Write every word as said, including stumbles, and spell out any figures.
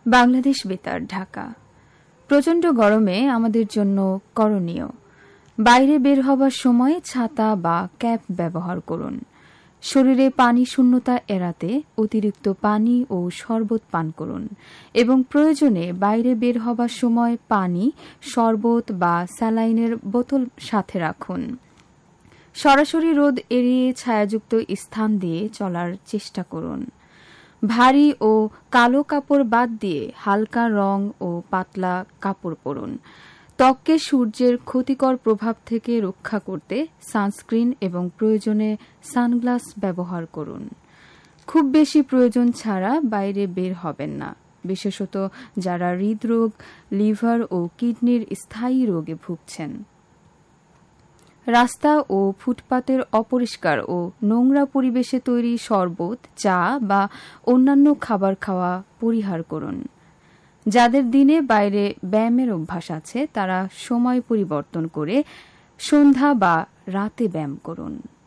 বাংলাদেশ বেতার, ঢাকা। প্রচণ্ড গরমে আমাদের জন্য করণীয়, বাইরে বের হবার সময় ছাতা বা ক্যাপ ব্যবহার করুন। শরীরে পানি শূন্যতা এড়াতে অতিরিক্ত পানি ও শরবত পান করুন এবং প্রয়োজনে বাইরে বের হবার সময় পানি, শরবত বা স্যালাইনের বোতল সাথে রাখুন। সরাসরি রোদ এড়িয়ে ছায়াযুক্ত স্থান দিয়ে চলার চেষ্টা করুন। ভারী ও কালো কাপড় বাদ দিয়ে হালকা রং ও পাতলা কাপড় পরুন। ত্বককে সূর্যের ক্ষতিকর প্রভাব থেকে রক্ষা করতে সানস্ক্রিন এবং প্রয়োজনে সানগ্লাস ব্যবহার করুন। খুব বেশি প্রয়োজন ছাড়া বাইরে বের হবেন না, বিশেষত যারা হৃদরোগ, লিভার ও কিডনির স্থায়ী রোগে ভুগছেন। রাস্তা ও ফুটপাতের অপরিষ্কার ও নোংরা পরিবেশে তৈরি শরবত, চা বা অন্যান্য খাবার খাওয়া পরিহার করুন। যাদের দিনে বাইরে ব্যায়ামের অভ্যাস আছে তারা সময় পরিবর্তন করে সন্ধ্যা বা রাতে ব্যায়াম করুন।